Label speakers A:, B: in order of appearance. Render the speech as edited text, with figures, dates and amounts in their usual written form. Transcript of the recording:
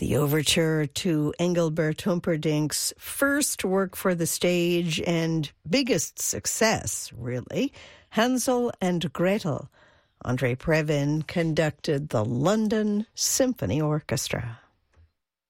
A: The overture to Engelbert Humperdinck's first work for the stage and biggest success, really, Hansel and Gretel. André Previn conducted the London Symphony Orchestra.